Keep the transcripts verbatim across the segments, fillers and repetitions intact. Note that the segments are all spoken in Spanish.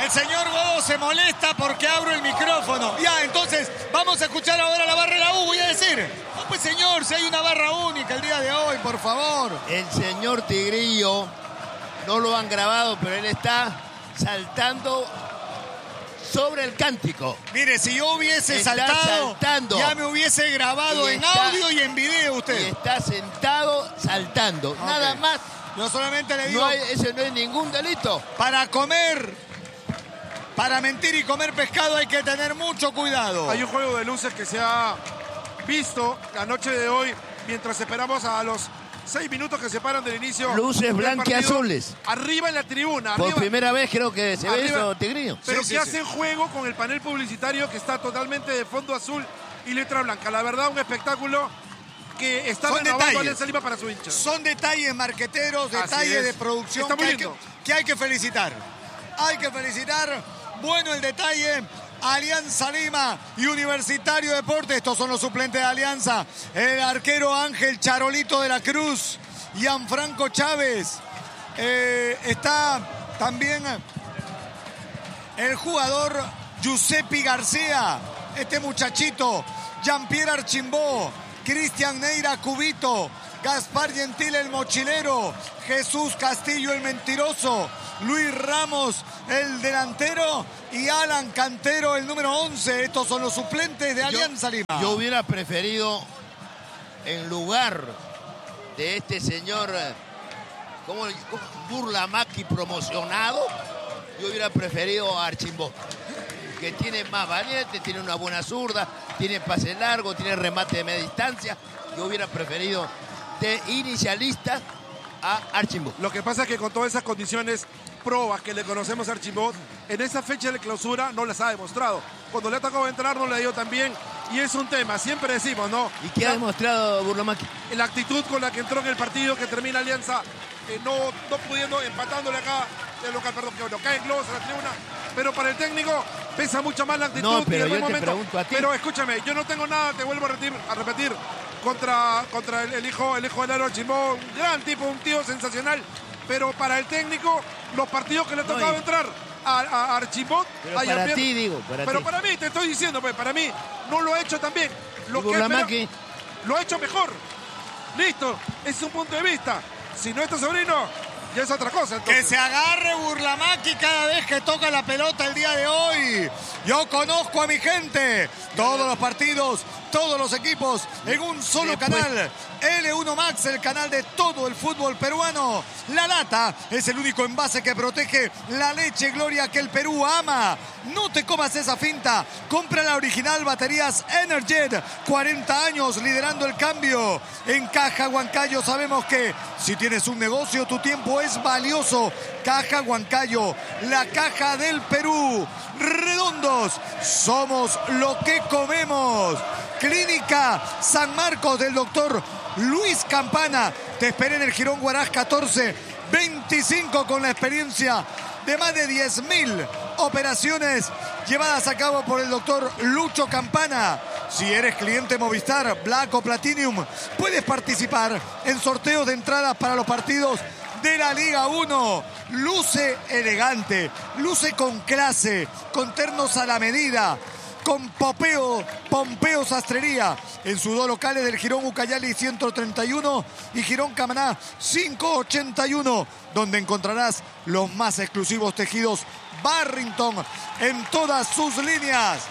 El señor Godo se molesta porque abro el micrófono. Ya, entonces, vamos a escuchar ahora la barrera U, voy a decir. No, pues señor, si hay una barra única el día de hoy, por favor. El señor Tigrillo, no lo han grabado, pero él está saltando sobre el cántico. Mire, si yo hubiese está saltado, saltando. ya me hubiese grabado Y en está- audio y en video usted. Y está sentado saltando. Ok. Nada más. Yo solamente le digo, No hay, ese no es ningún delito. para comer, para mentir y comer pescado hay que tener mucho cuidado. Hay un juego de luces que se ha visto la noche de hoy mientras esperamos a los seis minutos que separan del inicio. Luces del blanquiazules. partido. Arriba en la tribuna. Por arriba. primera vez creo que se ve Arriba. eso, Tigrillo. Pero Sí, que sí, sí. hacen juego con el panel publicitario que está totalmente de fondo azul y letra blanca. La verdad, un espectáculo que está Son renovando detalles. Alianza Lima para su hincha. Son detalles marqueteros, Así detalles es. de producción Está que muy hay que, lindo. que hay que felicitar. Hay que felicitar. Bueno el detalle. Alianza Lima y Universitario Deportes. Estos son los suplentes de Alianza. El arquero Ángel Charolito de la Cruz. Gianfranco Chávez. Eh, está también el jugador Giuseppe García. Este muchachito. Jean-Pierre Archimbó. Cristian Neira Cubito. Gaspar Gentil el mochilero. Jesús Castillo el mentiroso. Luis Ramos el delantero. Y Alan Cantero el número once. Estos son los suplentes de Alianza Lima. Yo hubiera preferido, en lugar de este señor, eh, ¿cómo, le- cómo? Burlamaqui promocionado, yo hubiera preferido a Archimbó, que tiene más valiente, tiene una buena zurda, tiene pase largo, tiene remate de media distancia. Yo hubiera preferido de inicialista a Archimbó. Lo que pasa es que con todas esas condiciones probas que le conocemos a Archimbó, en esa fecha de clausura no las ha demostrado. Cuando le ha tocado entrar no le ha ido tan bien y es un tema, siempre decimos, ¿no? ¿Y qué ha La- demostrado Burlamaqui? la actitud con la que entró en el partido que termina Alianza eh, no, no pudiendo, empatándole acá de local, perdón, que bueno, cae en globos a la tribuna, pero para el técnico pesa mucho más la actitud No, y pero el buen yo te momento. pregunto a ti. Pero escúchame, yo no tengo nada, te vuelvo a repetir, a repetir contra, contra el, el hijo, el hijo del Aro Archimbó, un gran tipo, un tío sensacional, pero para el técnico, los partidos que le ha No, tocado y- entrar a, a Archimbó, Pero a para Jean-Pierre- ti, digo, para pero ti. para mí, te estoy diciendo, pues, para mí no lo ha hecho tan bien. Lo Y que espera- Burlamaqui, lo ha hecho mejor. Listo, ese es un punto de vista. Si no es tu sobrino, ya es otra cosa. Que Entonces. se agarre Burlamaqui cada vez que toca la pelota el día de hoy. Yo conozco a mi gente. Todos los partidos, todos los equipos en un solo Después- canal. L uno Max, el canal de todo el fútbol peruano. La Lata es el único envase que protege la leche Gloria que el Perú ama. No te comas esa finta. Compra la original Baterías Energet. cuarenta años liderando el cambio. En Caja Huancayo sabemos que si tienes un negocio, tu tiempo es valioso. Caja Huancayo, la caja del Perú. Redondos, somos lo que comemos. Clínica San Marcos del doctor Luis Campana. Te esperé en el Girón Huaraz catorce veinticinco con la experiencia de más de diez mil operaciones llevadas a cabo por el doctor Lucho Campana. Si eres cliente Movistar, Black o Platinum, puedes participar en sorteos de entradas para los partidos de la Liga uno. Luce elegante, luce con clase, con ternos a la medida, con Popeo, Pompeo Sastrería, en sus dos locales del Girón Ucayali ciento treinta y uno y Girón Camaná quinientos ochenta y uno, donde encontrarás los más exclusivos tejidos Barrington en todas sus líneas.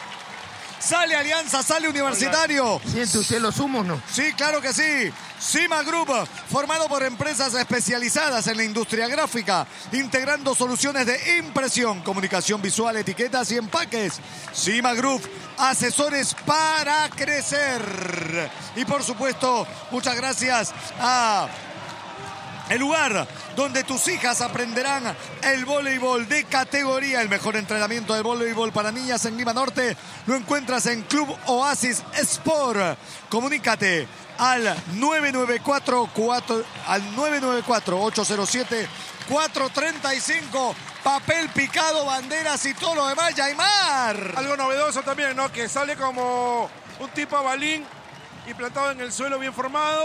Sale Alianza, sale Universitario. ¿siente usted los humos, no? Sí, claro que sí. Cima Group, formado por empresas especializadas en la industria gráfica, integrando soluciones de impresión, comunicación visual, etiquetas y empaques. Cima Group, asesores para crecer. Y por supuesto, muchas gracias a el lugar donde tus hijas aprenderán el voleibol de categoría. El mejor entrenamiento de voleibol para niñas en Lima Norte lo encuentras en Club Oasis Sport. Comunícate al nueve nueve cuatro, cuatro, al nueve nueve cuatro, ocho cero siete, cuatro tres cinco. Papel picado, banderas y todo lo demás. Yaimar. Algo novedoso también, ¿no? Que sale como un tipo balín y plantado en el suelo bien formado.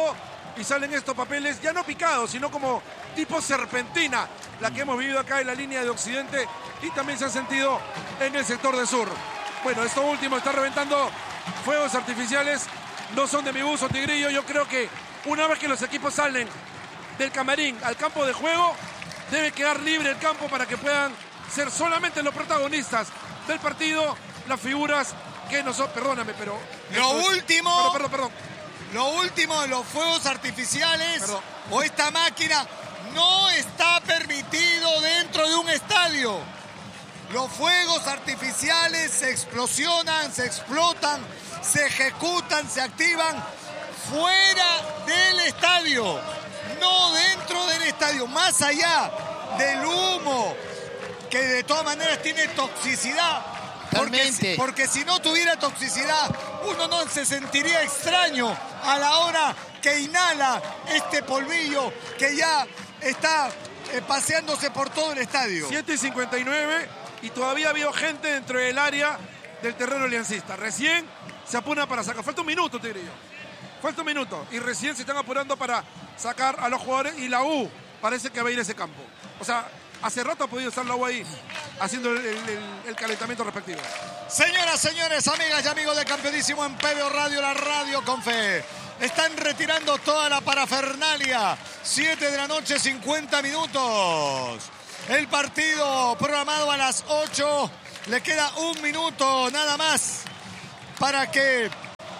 y salen estos papeles ya no picados, sino como tipo serpentina, la que hemos vivido acá en la línea de Occidente y también se ha sentido en el sector de Sur. Bueno, esto último está reventando fuegos artificiales, no son de mi gusto, Tigrillo. Yo creo que una vez que los equipos salen del camarín al campo de juego, debe quedar libre el campo para que puedan ser solamente los protagonistas del partido, las figuras que no son, perdóname, pero... Lo último... Perdón, perdón, perdón. Lo último de los fuegos artificiales Perdón. o esta máquina no está permitido dentro de un estadio. Los fuegos artificiales se explosionan, se explotan, se ejecutan, se activan fuera del estadio, no dentro del estadio, más allá del humo, que de todas maneras tiene toxicidad. Porque si, porque si no tuviera toxicidad, uno no se sentiría extraño a la hora que inhala este polvillo que ya está eh, paseándose por todo el estadio. siete y cincuenta y nueve y todavía había gente dentro del área del terreno aliancista. Recién se apura para sacar. Falta un minuto, Tigrillo. Falta un minuto. Y recién se están apurando para sacar a los jugadores y la U parece que va a ir a ese campo. O sea, hace rato ha podido estar la U ahí haciendo el, el, el calentamiento respectivo. Señoras, señores, amigas y amigos de Campeonísimo en P B O Radio, la radio con fe. Están retirando toda la parafernalia. siete de la noche, cincuenta minutos. El partido programado a las ocho. Le queda un minuto nada más para que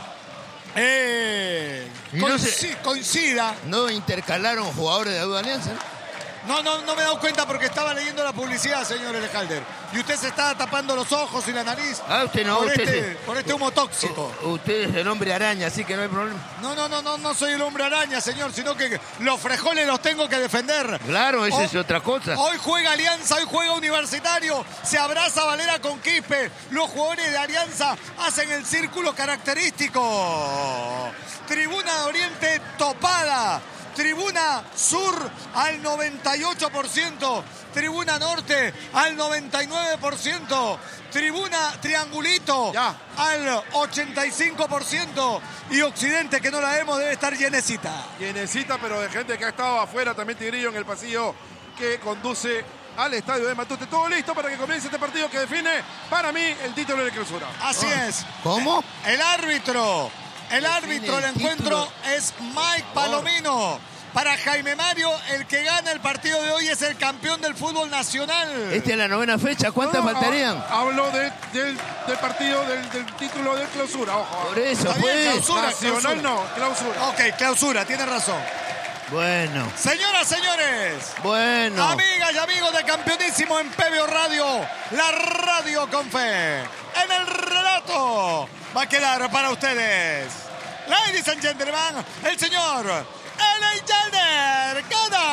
eh, no coinc- se- coincida. No intercalaron jugadores de la U de Alianza. No, no, no me he dado cuenta porque estaba leyendo la publicidad, señor Elejalder. Y usted se está tapando los ojos y la nariz Ah, usted no, por, usted este, sí. por este humo tóxico. U- Usted es el hombre araña, así que no hay problema. No, no, no, no, no soy el hombre araña, señor, sino que los frejoles los tengo que defender. Claro, esa Hoy- es otra cosa. Hoy juega Alianza, hoy juega Universitario, se abraza Valera con Quispe. Los jugadores de Alianza hacen el círculo característico. Tribuna de Oriente topada. Tribuna Sur al noventa y ocho por ciento. Tribuna Norte al noventa y nueve por ciento. Tribuna Triangulito Ya. al ochenta y cinco por ciento. Y Occidente, que no la vemos, debe estar llenecita. Llenecita, pero de gente que ha estado afuera también, Tigrillo, en el pasillo que conduce al estadio de Matute. Todo listo para que comience este partido que define, para mí, el título de clausura. Así es. ¿Cómo? El árbitro. El Define árbitro del el encuentro título. es Mike Palomino. Para Jaime Mario, el que gana el partido de hoy es el campeón del fútbol nacional. Esta es la novena fecha. ¿Cuántas No, no, faltarían? hab- Hablo de- del, del partido, del, del título de clausura. Ojo. Por eso, Está bien, pues. clausura. Nacional no, clausura. Ok, clausura, tiene razón. Bueno, Señoras, señores, bueno. amigas y amigos de Campeonísimo en P B O Radio, la radio con fe. En el relato va a quedar para ustedes, ladies and gentlemen, el señor Elejalder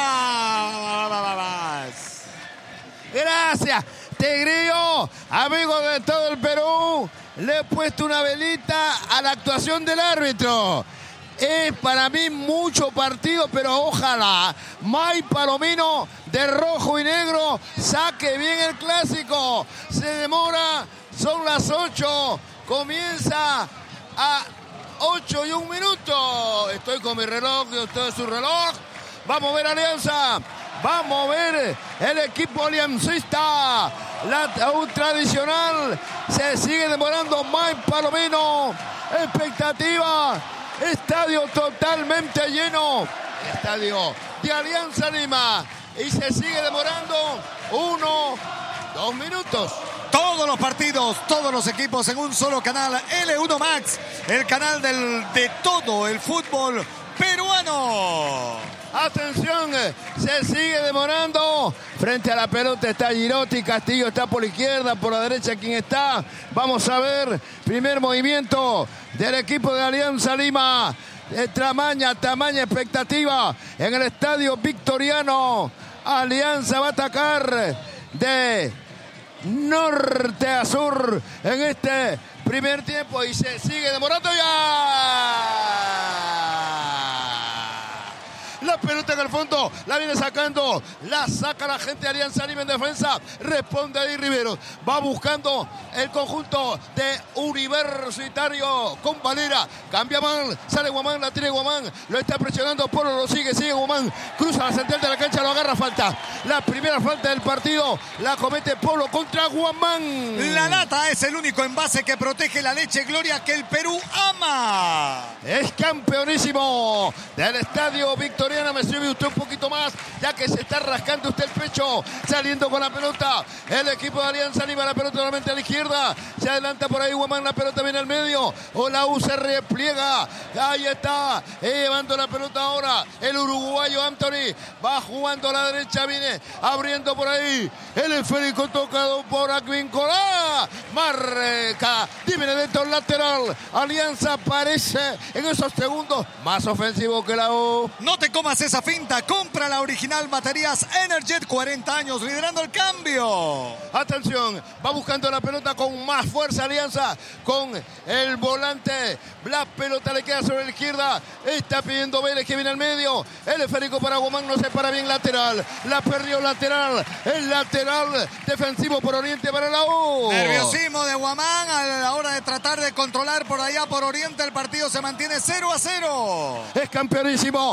Gadas. Gracias, Tigrillo. Amigos de todo el Perú, le he puesto una velita a la actuación del árbitro. Es para mí mucho partido, pero ojalá Mike Palomino de rojo y negro saque bien el clásico. Se demora, son las ocho, comienza a ocho y un minuto. Estoy con mi reloj y usted su reloj. Vamos a ver Alianza. Vamos a ver el equipo aliancista. La un tradicional. Se sigue demorando Mike Palomino. Expectativa. Estadio totalmente lleno. Estadio de Alianza Lima. Y se sigue demorando uno, dos minutos. Todos los partidos, todos los equipos en un solo canal, L uno Max, el canal del, de todo el fútbol peruano. Atención, se sigue demorando. Frente a la pelota está Girotti, Castillo está por la izquierda, por la derecha quién está. Vamos a ver, primer movimiento del equipo de Alianza Lima. De tamaña, tamaña expectativa en el estadio Victoriano. Alianza va a atacar de norte a sur en este primer tiempo y se sigue demorando ya. La La pelota en el fondo, la viene sacando, la saca la gente de Alianza Lima en defensa. Responde ahí Rivero. Va buscando el conjunto de Universitario con Valera. Cambia Man, sale Guamán, la tiene Guamán. Lo está presionando Polo, lo sigue, sigue Guamán. Cruza la central de la cancha, lo agarra, falta. La primera falta del partido la comete Polo contra Guamán. La Lata es el único envase que protege la leche Gloria que el Perú ama. Es campeonísimo del Estadio Victoriano. Me sirve usted un poquito más, ya que se está rascando usted el pecho, saliendo con la pelota. El equipo de Alianza Lima, la pelota nuevamente a la izquierda. Se adelanta por ahí Guamán, la pelota viene al medio. O la U se repliega. Ahí está, llevando la pelota ahora. El uruguayo Anthony va jugando a la derecha, viene abriendo por ahí. El esférico tocado por Advíncula. Marca Di Benedetto lateral. Alianza parece en esos segundos más ofensivo que la U. No te comas esa finta. Compra la original Baterías Energet, cuarenta años liderando el cambio. Atención, va buscando la pelota con más fuerza Alianza, con el volante. La pelota le queda sobre la izquierda. Está pidiendo Vélez que viene al medio. El esférico para Guamán, no se para bien lateral. La perdió lateral. El lateral defensivo por Oriente para la U. Nerviosismo de Guamán a la hora de tratar de controlar por allá por Oriente. El partido se mantiene cero a cero. Es campeonísimo.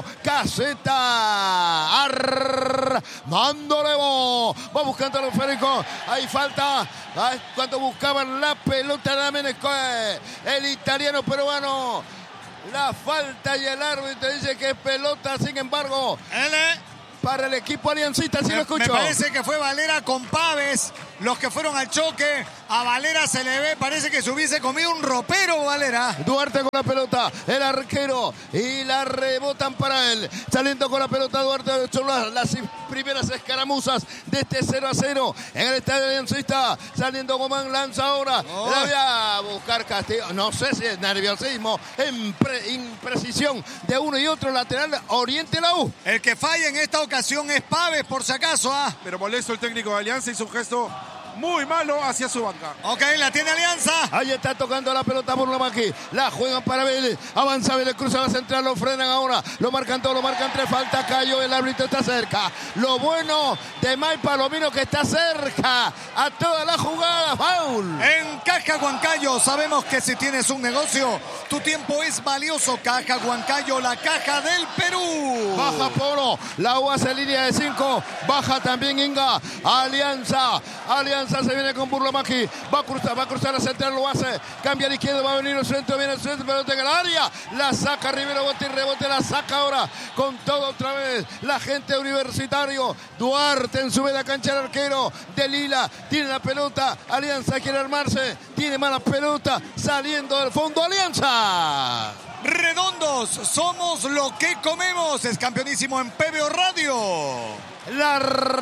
Caseta. Armando Levo. Va buscando al esférico. Hay falta. Cuando buscaban la pelota de el italiano peruano. La falta y el árbitro dice que es pelota. Sin embargo, L. para el equipo aliancista, si me, lo escucho. Me parece que fue Valera con Paves los que fueron al choque. A Valera se le ve, parece que se hubiese comido un ropero Valera. Duarte con la pelota, el arquero, y la rebotan para él. Saliendo con la pelota Duarte, son las, las primeras escaramuzas de este cero a cero en el estadio aliancista. Saliendo Gomán, lanza ahora. Oh. La voy a buscar Castillo. No sé si es nerviosismo, impre, imprecisión de uno y otro lateral. Oriente la U. El que falla en esta ocasión es Paves, por si acaso. ¿ah? Pero molesto el técnico de Alianza, hizo un gesto muy malo hacia su banca. Ok, la tiene Alianza. Ahí está tocando la pelota Burlamaqui. La juegan para Vélez. Avanza Vélez, cruza la central, lo frenan ahora. Lo marcan todo, lo marcan tres. Falta, cayó, el árbitro está cerca. Lo bueno de May Palomino que está cerca a toda la jugada. Foul. En Caja Huancayo sabemos que si tienes un negocio, tu tiempo es valioso. Caja Huancayo, la caja del Perú. Baja Polo. La U hace línea de cinco. Baja también Inga. Alianza. Alianza. Se viene con Burlamaqui, va a cruzar, va a cruzar la central, lo hace, cambia a la izquierda, va a venir el centro, viene el centro, pelota en el área, la saca Rivero, bote y rebote, la saca ahora, con todo otra vez, la gente Universitario, Duarte en su media cancha, el arquero de Lila, tiene la pelota, Alianza quiere armarse, tiene mala pelota, saliendo del fondo, Alianza. Redondos, somos lo que comemos, es campeonísimo en P B O Radio. La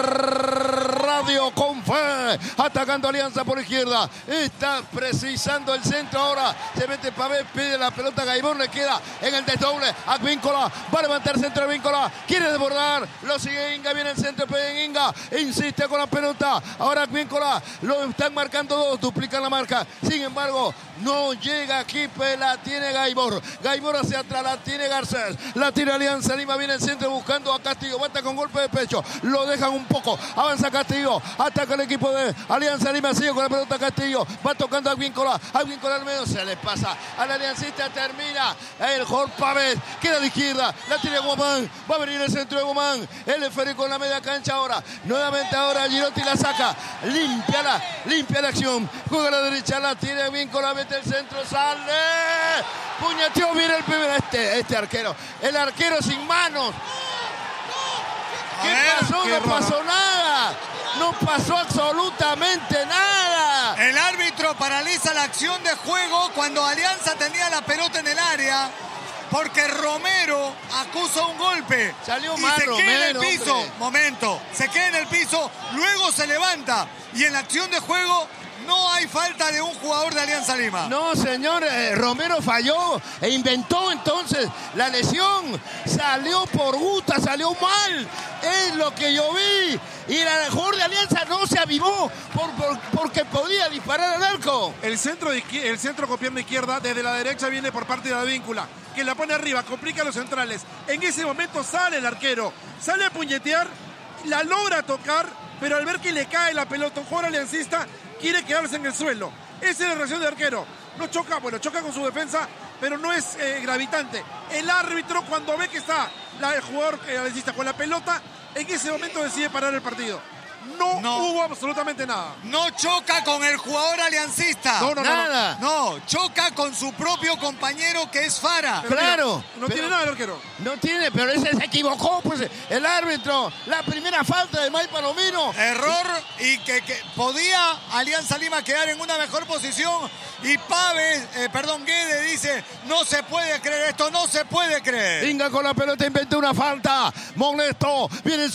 radio con fe, atacando Alianza por izquierda, está precisando el centro ahora, se mete Pavé, pide la pelota, Gaibor le queda en el desdoble, Advíncula, va a levantar centro Advíncula, quiere desbordar, lo sigue Inga, viene el centro, pide en Inga, insiste con la pelota, ahora Advíncula, lo están marcando dos, duplican la marca, sin embargo, no llega aquí, la tiene Gaibor, Gaibor hacia atrás, la tiene Garcés, la tira Alianza Lima, viene el centro buscando a Castillo, bata con golpe de pecho, lo dejan un poco, avanza Castillo, ataca el equipo de Alianza Lima, sigue con la pelota Castillo, va tocando a Advíncula, Advíncula al medio, se le pasa al aliancista, termina el Jorge Pávez, queda de izquierda, la tiene Guamán, va a venir el centro de Guamán, el esférico en la media cancha ahora, nuevamente ahora Girotti la saca, limpia la, limpia la acción, juega a la derecha, la tiene Advíncula, mete el centro, sale, puñeteó, viene el primero, este, este arquero, el arquero sin manos. ¿Qué pasó? No pasó nada. No pasó absolutamente nada. El árbitro paraliza la acción de juego cuando Alianza tenía la pelota en el área porque Romero acusa un golpe. Salió y mal se Romero, queda en el piso. hombre. Momento. Se queda en el piso, luego se levanta y en la acción de juego No hay falta de un jugador de Alianza Lima. No, señor, eh, Romero falló e inventó entonces la lesión. Salió por gusta, salió mal. Es lo que yo vi. Y el jugador de Alianza no se avivó por, por, porque podía disparar al arco. El centro, de, el centro con pierna izquierda desde la derecha viene por parte de la víncula, que la pone arriba, complica a los centrales. En ese momento sale el arquero, sale a puñetear, la logra tocar, pero al ver que le cae la pelota, un jugador aliancista quiere quedarse en el suelo. Esa es la reacción del arquero. No choca, bueno, choca con su defensa, pero no es eh, gravitante. El árbitro, cuando ve que está la, el jugador eh, aliancista con la pelota, en ese momento decide parar el partido. No, no hubo absolutamente nada. No choca con el jugador aliancista. No, no, nada. No, no, choca con su propio compañero que es Fara. Pero claro. Mira, no tiene nada el arquero. No tiene, pero ese se equivocó, pues el árbitro. La primera falta de May Palomino. Error y que, que podía Alianza Lima quedar en una mejor posición. Y Pávez, eh, perdón, Guede dice, no se puede creer esto, no se puede creer. Inga con la pelota inventó una falta. Molesto, viene el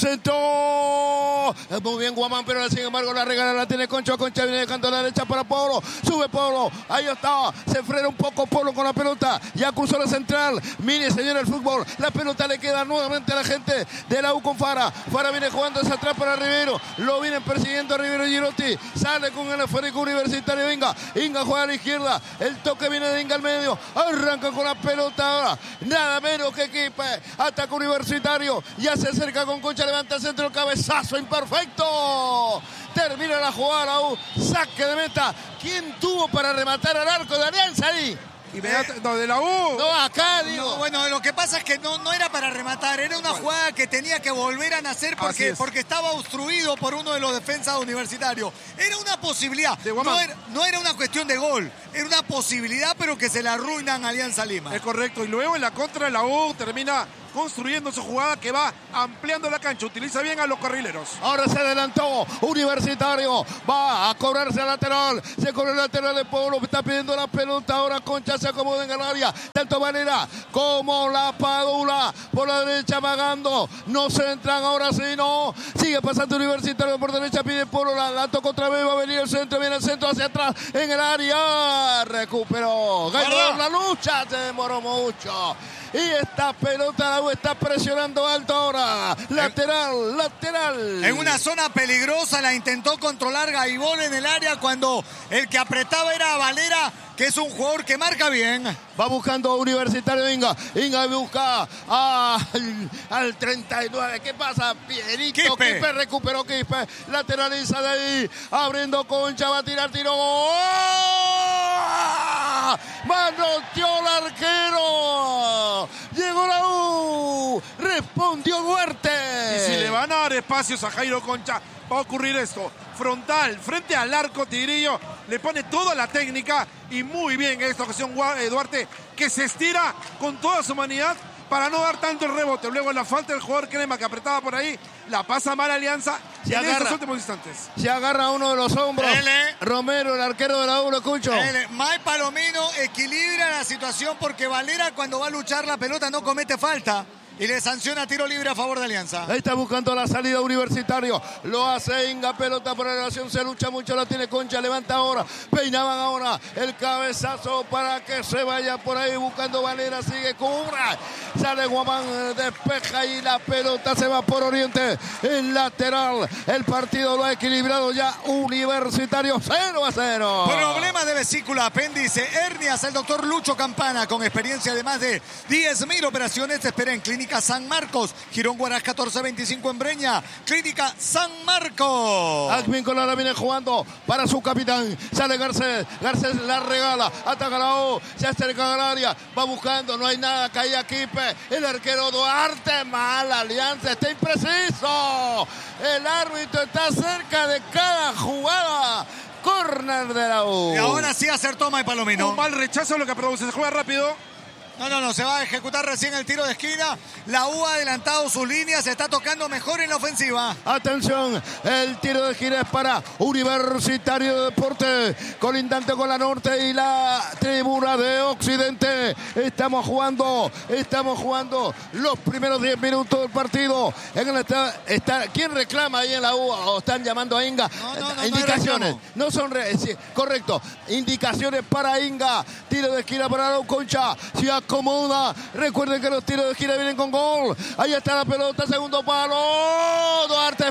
centro. Muy bien Guamán, pero sin embargo la regala la tiene Concha. Concha viene dejando a la derecha para Polo. Sube Polo, ahí está. Se frena un poco Polo con la pelota. Ya cruzó la central. Mire, señor, el fútbol. La pelota le queda nuevamente a la gente de la U con Fara. Fara viene jugando hacia atrás para Rivero. Lo vienen persiguiendo a Rivero y Girotti. Sale con el esférico Universitario Inga. Inga juega a la izquierda. El toque viene de Inga al medio. Arranca con la pelota ahora. Nada menos que equipo. Ataca Universitario. Ya se acerca con Concha. Levanta el centro. Cabezazo imperfecto. Termina la jugada la U. Saque de meta. ¿Quién tuvo para rematar al arco de Alianza ahí? Inmediato, no, de la U. No, acá, digo. No, bueno, lo que pasa es que no, no era para rematar, era una jugada que tenía que volver a nacer porque, porque estaba obstruido por uno de los defensas universitarios. Era una posibilidad, no era, no era una cuestión de gol, era una posibilidad, pero que se la arruinan a Alianza Lima. Es correcto, y luego en la contra la U termina construyendo su jugada que va ampliando la cancha, utiliza bien a los carrileros. Ahora se adelantó Universitario, va a cobrarse el lateral, se cobra el lateral de Polo, está pidiendo la pelota, ahora Concha se acomoda en el área, tanto Valera como la Padula, por la derecha vagando, no se entran, ahora sí, no, sigue pasando Universitario por derecha, pide Polo, la, la toca otra vez, va a venir el centro, viene el centro hacia atrás, en el área, recuperó, ganó la lucha, se demoró mucho. Y esta pelota la U está presionando alto ahora. Lateral, en, lateral. En una zona peligrosa la intentó controlar Gaibol en el área cuando el que apretaba era Valera, que es un jugador que marca bien. Va buscando a Universitario Inga. Inga busca al, al treinta y nueve. ¿Qué pasa? Pierito Quispe. Quispe recuperó Quispe. Lateraliza de ahí. Abriendo Concha. Va a tirar tiro. ¡Oh! Manoteó el arquero. Llegó la U. Respondió Duarte. Y si le van a dar espacios a Jairo Concha, va a ocurrir esto. Frontal, frente al arco, Tigrillo le pone toda la técnica y muy bien en esta ocasión Duarte, que se estira con toda su humanidad para no dar tanto el rebote. Luego la falta del jugador Crema que apretaba por ahí, la pasa mal Alianza se en agarra, estos últimos instantes. Se agarra uno de los hombros. L. Romero, el arquero de la U, lo escucho. L. May Palomino equilibra la situación porque Valera cuando va a luchar la pelota no comete falta. Y le sanciona tiro libre a favor de Alianza. Ahí está buscando la salida Universitario. Lo hace Inga, pelota por la relación. Se lucha mucho, la tiene Concha. Levanta ahora. Peinaban ahora el cabezazo para que se vaya por ahí buscando Valera. Sigue, cubra. Sale Guamán, despeja y la pelota se va por Oriente. El lateral. El partido lo ha equilibrado ya Universitario. cero a cero. Problema de vesícula, apéndice, hernias. El doctor Lucho Campana, con experiencia de más de diez mil operaciones, te espera en Clínica San Marcos, Girón Guarás catorce veinticinco en Breña. Clínica San Marcos. Admin Colada viene jugando para su capitán. Sale Garcés. Garcés la regala. Ataca la O. Se acerca al área. Va buscando. No hay nada. Caía Quispe. El arquero Duarte. Mal. Alianza. Está impreciso. El árbitro está cerca de cada jugada. Córner de la U. Y ahora sí acertó May Palomino. Un mal rechazo lo que produce. Se juega rápido. No, no, no, se va a ejecutar recién el tiro de esquina. La U ha adelantado sus líneas, se está tocando mejor en la ofensiva. Atención, el tiro de esquina es para Universitario de Deportes, colindante con la norte y la tribuna de Occidente. Estamos jugando, estamos jugando los primeros diez minutos del partido. En el está, está, ¿quién reclama ahí en la U? ¿O están llamando a Inga? No, no, no, Indicaciones, no, no son, re, sí, correcto. Indicaciones para Inga, tiro de esquina para la Concha, se acomoda. Recuerden que los tiros de esquina vienen con gol. Ahí está la pelota, segundo palo. Duarte,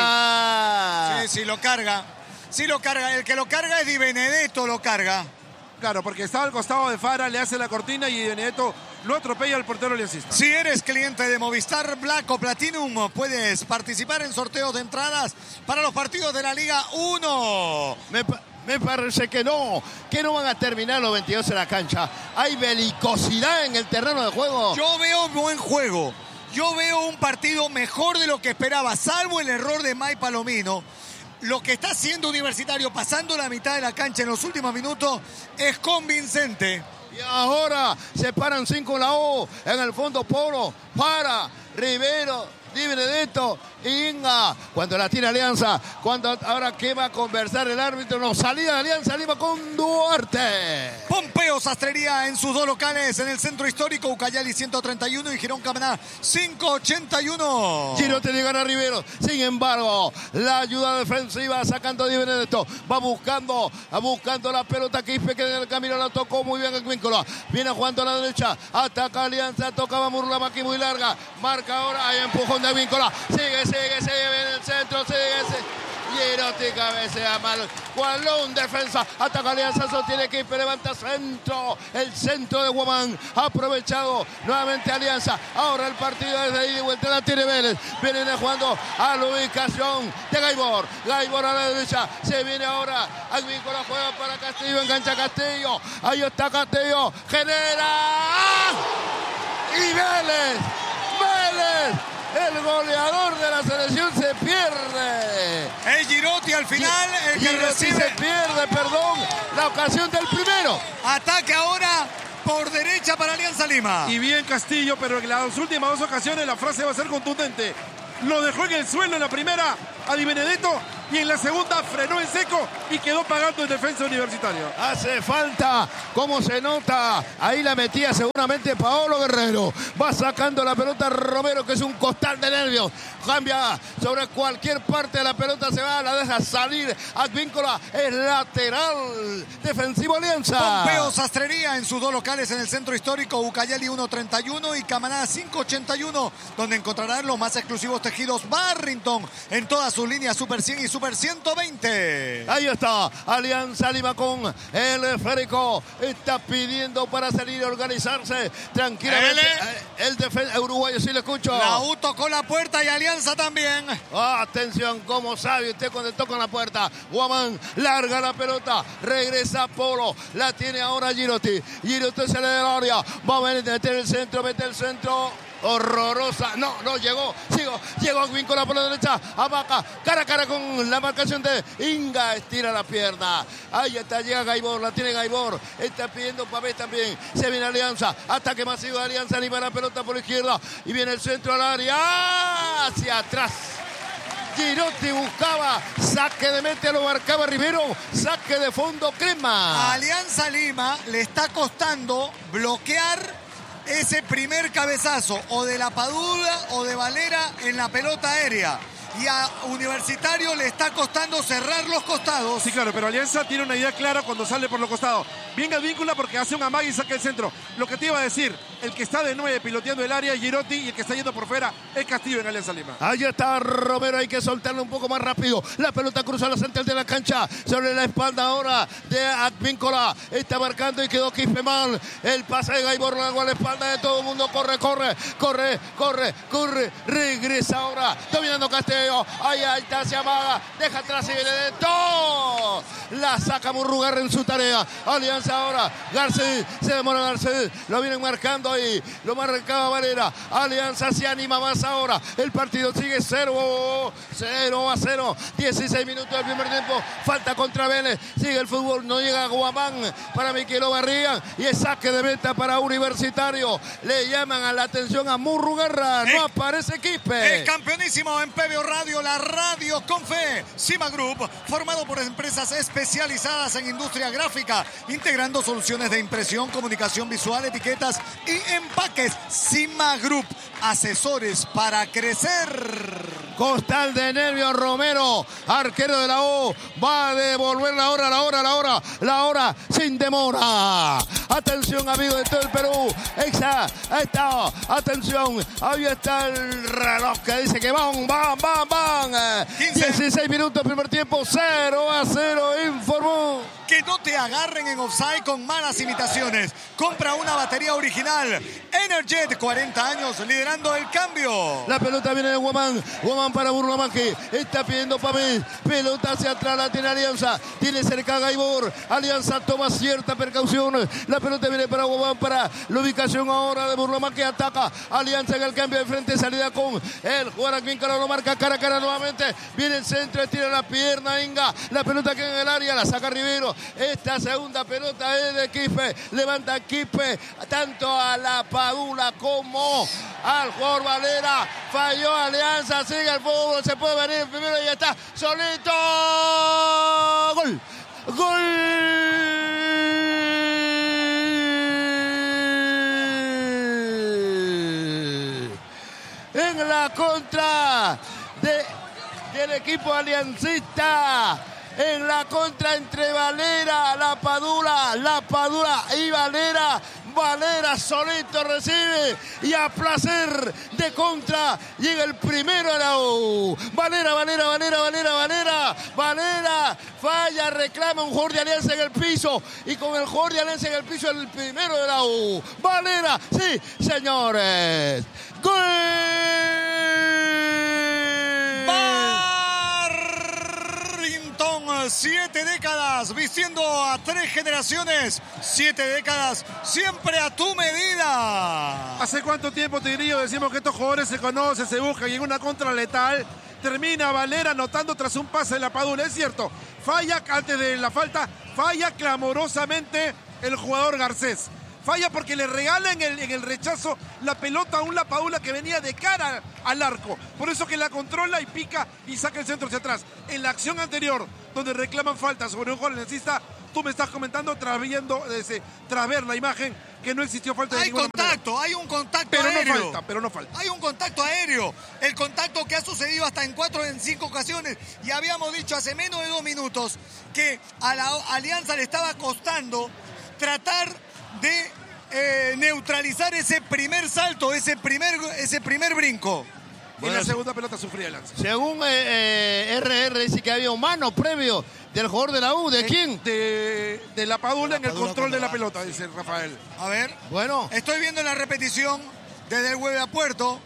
falta. Sí, sí, lo carga. Sí, lo carga. El que lo carga es Di Benedetto, lo carga. Claro, porque estaba al costado de Fara, le hace la cortina y Di Benedetto lo atropella al portero aliancista. Si eres cliente de Movistar Black o Platinum, puedes participar en sorteos de entradas para los partidos de la Liga uno. Me Me parece que no, que no van a terminar los veintidós en la cancha. Hay belicosidad en el terreno de juego. Yo veo buen juego. Yo veo un partido mejor de lo que esperaba, salvo el error de May Palomino. Lo que está haciendo Universitario, pasando la mitad de la cancha en los últimos minutos, es convincente. Y ahora se paran cinco en la O. En el fondo, Polo, para, Rivero, Di Benedetto, Inga, cuando la tiene Alianza, cuando ahora qué va a conversar el árbitro, no, salida de Alianza Lima con Duarte. Pompeo Sastrería en sus dos locales, en el centro histórico, Ucayali ciento treinta y uno y Girón Camaná cinco ochenta y uno. Giro te llegan a Rivero, sin embargo, la ayuda defensiva sacando a Di Benedetto, va buscando, buscando la pelota, Quispe que en el camino la tocó muy bien el Vínculo, viene jugando a la derecha, ataca Alianza, tocaba Murlamaki muy larga, marca ahora, hay empujón de Vínculo, sigue, sigue, sigue en el centro, sigue, sigue. Girotti cabecea mal. Cualón defensa. Ataca Alianza. Sostiene Quispe. Levanta centro. El centro de Guamán. Aprovechado nuevamente Alianza. Ahora el partido desde ida y vuelta. La tiene Vélez. Vienen jugando a la ubicación de Gaibor. Gaibor a la derecha. Se viene ahora. Agvícola juega para Castillo. Engancha Castillo. Ahí está Castillo. Genera. Y Vélez. Vélez. El goleador de la selección se pierde. Es Girotti al final el que Girotti recibe. se pierde, perdón, la ocasión del primero. Ataque ahora por derecha para Alianza Lima. Y bien Castillo, pero en las últimas dos ocasiones la frase va a ser contundente. Lo dejó en el suelo en la primera a Di Benedetto y en la segunda frenó en seco y quedó pagando el defensa Universitario. Hace falta, como se nota, ahí la metía seguramente Paolo Guerrero. Va sacando la pelota Romero, que es un costal de nervios. Cambia sobre cualquier parte de la pelota, se va, la deja salir. Advíncula es lateral. Defensivo Alianza. Pompeo Sastrería en sus dos locales en el centro histórico, Ucayali uno treinta y uno y Camaná cinco ochenta y uno, donde encontrarán los más exclusivos tejidos Barrington en todas sus líneas Super cien y Super ciento veinte. Ahí está, Alianza Lima con el esférico. Está pidiendo para salir a organizarse tranquilamente. El, el defensa uruguayo, sí le escucho. La U tocó la puerta y Alianza también. Atención, como sabe usted cuando toca la puerta. Guamán larga la pelota, regresa Polo, la tiene ahora Girotti. Girotti se le da la área, va a meter el centro, mete el centro. Horrorosa, no, no llegó, sigo, llegó a Vínculo por la derecha, Abaca, cara a cara con la marcación de Inga, estira la pierna, ahí está, llega Gaibor, la tiene Gaibor, está pidiendo Pavés también, se viene Alianza, ataque masivo de Alianza, anima la pelota por la izquierda, y viene el centro al área, hacia atrás. Girotti buscaba, saque de mete, lo marcaba Rivero, saque de fondo Crema. A Alianza Lima le está costando bloquear ese primer cabezazo o de la Padula o de Valera en la pelota aérea. Y a Universitario le está costando cerrar los costados. Sí, claro, pero Alianza tiene una idea clara cuando sale por los costados. Bien Advíncula porque hace un amague y saca el centro. Lo que te iba a decir, el que está de nueve piloteando el área es Girotti y el que está yendo por fuera es Castillo en Alianza Lima. Ahí está Romero, hay que soltarlo un poco más rápido. La pelota cruza la central de la cancha. Sobre la espalda ahora de Advíncula. Está marcando y quedó Quispe mal. El pase de Gaibor largo a la espalda de todo el mundo. Corre, corre, corre, corre, corre. Regresa ahora, dominando Castillo. Ahí está, se amaga, deja atrás y Benedetto. La saca Murrugarra en su tarea. Alianza ahora, Garcés, se demora Garcés, lo vienen marcando. fondo ahí. Lo marcaba Valera. Alianza se anima más ahora. El partido sigue cero a cero. dieciséis minutos del primer tiempo. Falta contra Vélez. Sigue el fútbol. No llega Guamán para Miquelo Barriga. Y es saque de meta para Universitario. Le llaman a la atención a Murrugarra. No es, aparece Quispe. Es campeonísimo en P B O Radio, la radio con fe. Cima Group, formado por empresas especializadas en industria gráfica, integrando soluciones de impresión, comunicación visual, etiquetas y empaques. Cima Group, asesores para crecer. Costal de nervios Romero, arquero de la U, va a devolver la hora, la hora, la hora, la hora sin demora. Atención, amigos de todo el Perú. Exa, ahí está, atención, ahí está el reloj que dice que van, van, van, van. dieciséis minutos, primer tiempo, cero a cero, informó. Que no te agarren en offside con malas imitaciones. Compra una batería original. Energet, cuarenta años, liderando el cambio. La pelota viene de Guamán. Guamán para Burlamaque. Está pidiendo Pamés. Pelota hacia atrás, la tiene Alianza. Tiene cerca a Gaibor. Alianza toma cierta precaución. La pelota viene para Guamán, para la ubicación ahora de Burlamaque. Ataca Alianza en el cambio de frente. Salida con el jugador aquí en cara, lo marca cara a cara nuevamente. Viene el centro, estira la pierna Inga. La pelota queda en el área, la saca Rivero. Esta segunda pelota es de Quispe. Levanta Quispe tanto a la Padula como al jugador Valera. Falló Alianza, sigue el fútbol, se puede venir el primero y ya está. Solito. Gol. Gol. En la contra de, del equipo aliancista. En la contra entre Valera, la Padula, la Padula y Valera. Valera solito recibe y a placer de contra llega el primero a la U. Valera, Valera, Valera, Valera, Valera. Valera falla, reclama un jugador de Alianza en el piso. Y con el jugador de Alianza en el piso el primero de la U. Valera, sí, señores. ¡Gol! Siete décadas vistiendo a tres generaciones. Siete décadas siempre a tu medida. ¿Hace cuánto tiempo, te diría? Decimos que estos jugadores se conocen, se buscan y en una contra letal termina Valera anotando tras un pase de la Padula. Es cierto, falla antes de la falta, falla clamorosamente el jugador Garcés. Falla porque le regala en el, en el rechazo la pelota a un Lapadula que venía de cara al arco. Por eso que la controla y pica y saca el centro hacia atrás. En la acción anterior, donde reclaman falta sobre un jugador necesita, tú me estás comentando tras, viendo, ese, tras ver la imagen que no existió falta de hay ninguna contacto, manera. hay un contacto pero aéreo. No falta, pero no falta. Hay un contacto aéreo. El contacto que ha sucedido hasta en cuatro, en cinco ocasiones. Y habíamos dicho hace menos de dos minutos que a la Alianza le estaba costando tratar de eh, neutralizar ese primer salto, ese primer, ese primer brinco. Bueno, y la segunda pelota sufría el lance. Según eh, eh, R R dice que había un mano previo del jugador de la U. ¿De eh, quién? De, de la Padula en el Padula control de la va. pelota, dice Rafael. A ver. Bueno. Estoy viendo la repetición desde el Hueve a Puerto.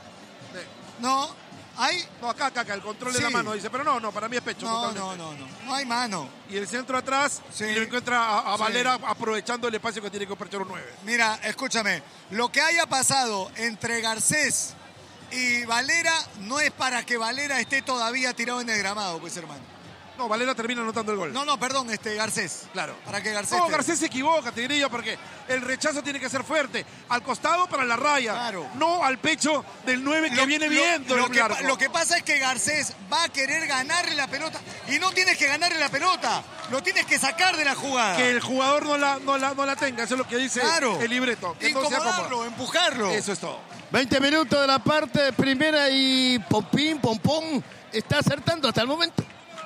No. ¿Hay? No, acá, acá, acá, el control Sí. de la mano, dice. Pero no, no, para mí es pecho. No, totalmente. no, no, no. No hay mano. Y el centro atrás, Sí. y lo encuentra a, a Sí. Valera aprovechando el espacio que tiene que aprovechar un nueve. Mira, escúchame. Lo que haya pasado entre Garcés y Valera no es para que Valera esté todavía tirado en el gramado, pues, hermano. No, Valera termina anotando el gol. No, no, perdón, este Garcés. Claro. Para que Garcés. No, esté- Garcés se equivoca, te diría, porque el rechazo tiene que ser fuerte. Al costado para la raya. Claro. No al pecho del nueve que Lo- viene lo- viendo lo, el que, largo. pa- lo que pasa es que Garcés va a querer ganarle la pelota y no tienes que ganarle la pelota, lo tienes que sacar de la jugada. Que el jugador no la, no, la, no la tenga, eso es lo que dice Claro. el libreto. Que no sea Incomodarlo, cómodo. empujarlo. Eso es todo. veinte minutos de la parte primera y Pompín, Pompón está acertando hasta el momento.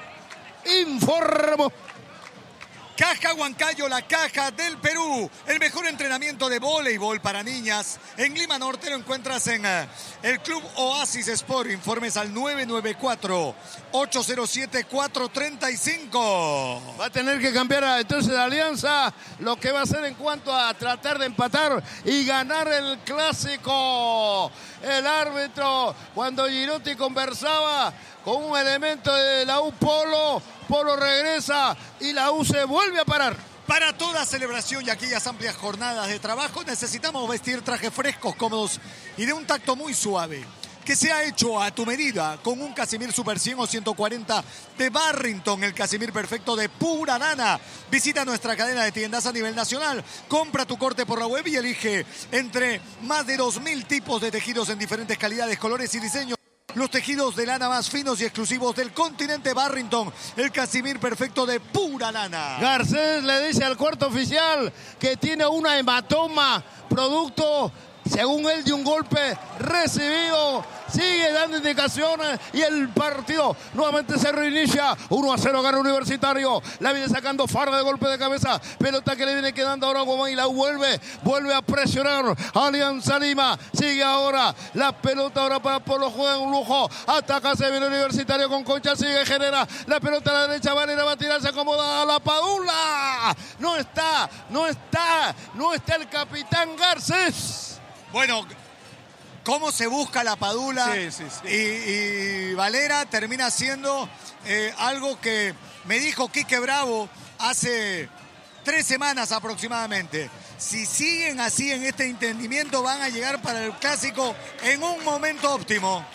Informo. Caja Huancayo, la caja del Perú. El mejor entrenamiento de voleibol para niñas. En Lima Norte lo encuentras en eh, el Club Oasis Sport. Informes al nueve nueve cuatro, ocho cero siete, cuatro tres cinco. Va a tener que cambiar a, entonces la Alianza lo que va a hacer en cuanto a tratar de empatar y ganar el clásico. El árbitro, cuando Girotti conversaba con un elemento de la U Polo, Polo regresa y la U se vuelve a parar. Para toda celebración y aquellas amplias jornadas de trabajo necesitamos vestir trajes frescos, cómodos y de un tacto muy suave, que sea hecho a tu medida con un Casimir Super cien o ciento cuarenta de Barrington, el Casimir perfecto de pura lana. Visita nuestra cadena de tiendas a nivel nacional, compra tu corte por la web y elige entre más de dos mil tipos de tejidos en diferentes calidades, colores y diseños. Los tejidos de lana más finos y exclusivos del continente. Barrington, el Casimir perfecto de pura lana. Garcés le dice al cuarto oficial que tiene una hematoma, producto, según él, de un golpe recibido. Sigue dando indicaciones y el partido nuevamente se reinicia. uno a cero gana Universitario. La viene sacando Farga de golpe de cabeza. Pelota que le viene quedando ahora a Guamán y la vuelve. Vuelve a presionar Alianza Lima. Sigue ahora la pelota ahora para Polo. Juega un lujo. Ataca, se viene Universitario con Concha. Sigue, genera la pelota a la derecha. Valera va a tirar, se acomoda a la Padula. No está, no está, no está el capitán Garcés. Bueno, cómo se busca la Padula. Sí, sí, sí. Y, y Valera termina siendo eh, algo que me dijo Quique Bravo hace tres semanas aproximadamente. Si siguen así en este entendimiento, van a llegar para el clásico en un momento óptimo.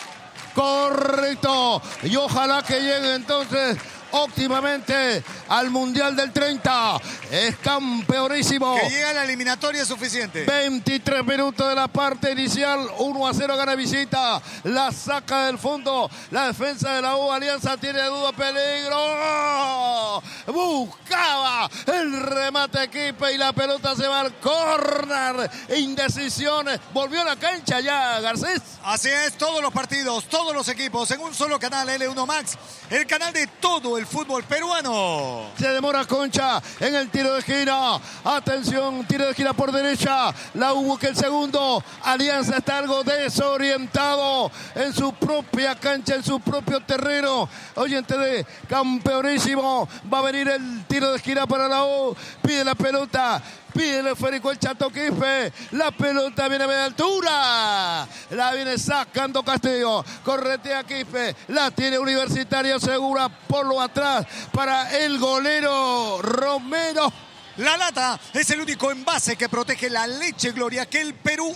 Correcto. Y ojalá que llegue entonces óptimamente al Mundial del treinta. Es campeonísimo. Que llegue a la eliminatoria es suficiente. veintitrés minutos de la parte inicial. uno a cero gana visita. La saca del fondo. La defensa de la U. Alianza tiene duda. Peligro. Buscaba el remate equipo y la pelota se va al córner. Indecisiones. Volvió a la cancha ya Garcés. Así es, todos los partidos, todos los equipos en un solo canal, L uno Max. El canal de todo el fútbol peruano. Se demora Concha en el tiro de esquina. Atención, tiro de esquina por derecha. La hubo que el segundo. Alianza está algo desorientado en su propia cancha, en su propio terreno. Oyente de campeonísimo. Va a venir el tiro de esquina para la U. Pide la pelota. Pide el esférico el Chato Quispe. La pelota viene a media altura. La viene sacando Castillo. Corretea Quispe. La tiene Universitario segura por lo atrás para el golero Romero. La lata es el único envase que protege la leche Gloria que el Perú